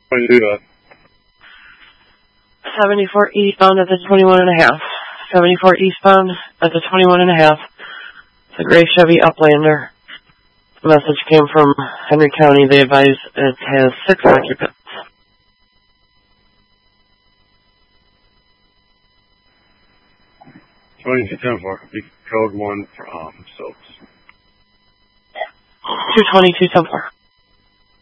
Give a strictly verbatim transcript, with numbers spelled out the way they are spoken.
When you do that. seventy-four eastbound at the twenty-one and a half. seventy-four eastbound at the twenty-one and a half. It's a gray Chevy Uplander. Message came from Henry County. They advise it has six occupants. twenty-two ten four, code one from Soaps. two twenty-two ten four.